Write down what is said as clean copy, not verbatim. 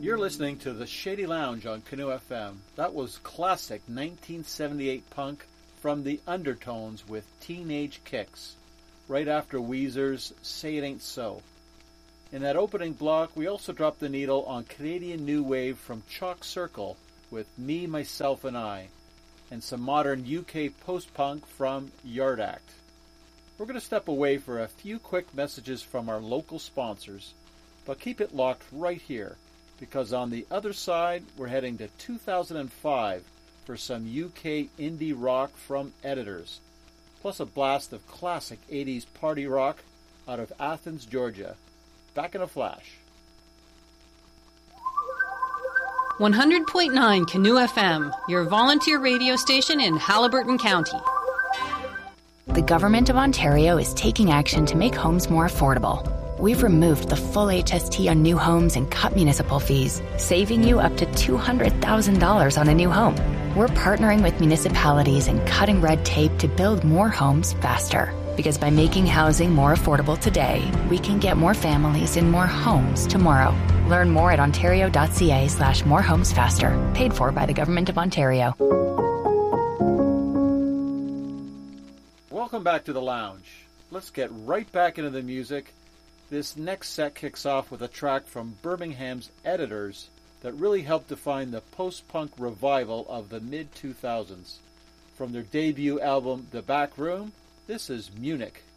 You're listening to the Shady Lounge on Canoe FM. That was classic 1978 punk from the Undertones with Teenage Kicks, right after Weezer's Say It Ain't So. In that opening block, we also dropped the needle on Canadian New Wave from Chalk Circle with Me, Myself and I, and some modern UK post-punk from Yard Act. We're going to step away for a few quick messages from our local sponsors, but keep it locked right here, because on the other side, we're heading to 2005 for some UK indie rock from Editors, plus a blast of classic 80s party rock out of Athens, Georgia. Back in a flash. 100.9 Canoe FM, your volunteer radio station in Haliburton County. The Government of Ontario is taking action to make homes more affordable. We've removed the full HST on new homes and cut municipal fees, saving you up to $200,000 on a new home. We're partnering with municipalities and cutting red tape to build more homes faster. Because by making housing more affordable today, we can get more families in more homes tomorrow. Learn more at ontario.ca/morehomesfaster. Paid for by the Government of Ontario. Welcome back to the lounge. Let's get right back into the music. This next set kicks off with a track from Birmingham's Editors that really helped define the post-punk revival of the mid-2000s. From their debut album, The Back Room, this is Munich.